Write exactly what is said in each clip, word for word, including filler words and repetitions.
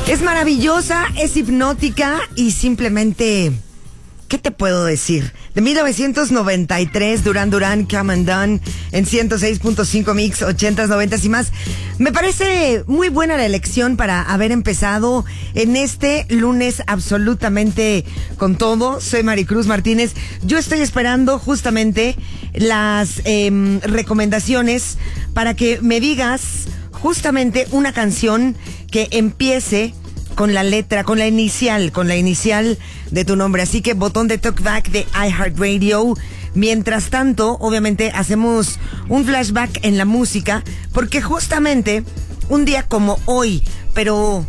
Es maravillosa, es hipnótica y simplemente... ¿Qué te puedo decir? De mil novecientos noventa y tres, Duran Duran, Come and Done, en ciento seis punto cinco Mix, ochentas, noventas y más. Me parece muy buena la elección para haber empezado en este lunes absolutamente con todo. Soy Maricruz Martínez. Yo estoy esperando justamente las eh, recomendaciones para que me digas justamente una canción que empiece con la letra, con la inicial, con la inicial de tu nombre. Así que botón de talkback de iHeartRadio. Mientras tanto, obviamente, hacemos un flashback en la música, porque justamente un día como hoy, pero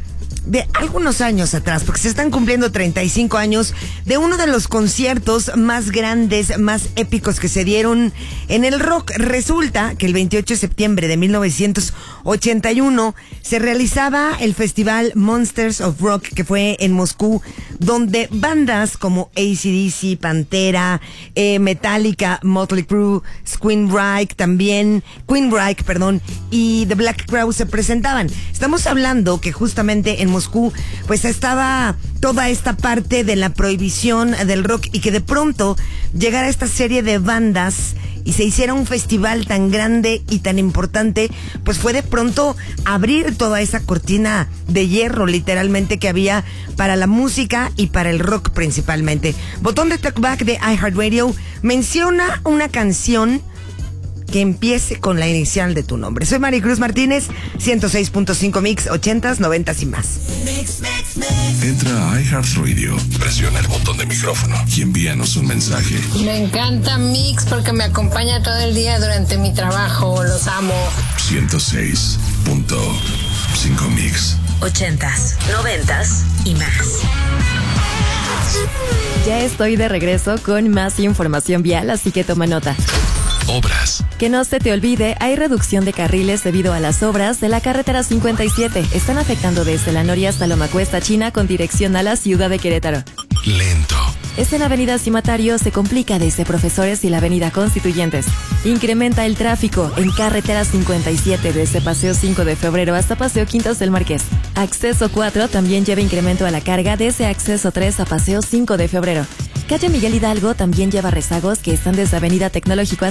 de algunos años atrás, porque se están cumpliendo treinta y cinco años de uno de los conciertos más grandes, más épicos que se dieron en el rock. Resulta que el veintiocho de septiembre de mil novecientos ochenta y uno se realizaba el festival Monsters of Rock, que fue en Moscú, donde bandas como A C D C, Pantera, eh, Metallica, Motley Crue, Queensryche también, Queensryche, perdón, y The Black Crowes se presentaban. Estamos hablando que justamente en Moscú, pues estaba toda esta parte de la prohibición del rock y que de pronto llegara esta serie de bandas y se hiciera un festival tan grande y tan importante, pues fue de pronto abrir toda esa cortina de hierro, literalmente, que había para la música y para el rock principalmente. Botón de talkback de iHeartRadio, menciona una canción que empiece con la inicial de tu nombre. Soy Maricruz Martínez, ciento seis punto cinco Mix, ochentas, noventas y más. Mix, mix, mix. Entra a iHeartRadio, presiona el botón de micrófono y envíanos un mensaje. Me encanta Mix porque me acompaña todo el día durante mi trabajo. Los amo. ciento seis punto cinco Mix. Ochentas, noventas y más. Ya estoy de regreso con más información vial, así que toma nota. Obras. Que no se te olvide, hay reducción de carriles debido a las obras de la carretera cincuenta y siete. Están afectando desde la Noria hasta Lomacuesta, China, con dirección a la ciudad de Querétaro. Lento. Esta en Avenida Cimatario se complica desde Profesores y la Avenida Constituyentes. Incrementa el tráfico en carretera cincuenta y siete desde Paseo cinco de febrero hasta Paseo Quintas del Marqués. Acceso cuatro también lleva incremento a la carga desde Acceso tres a Paseo cinco de febrero. Calle Miguel Hidalgo también lleva rezagos que están desde Avenida Tecnológico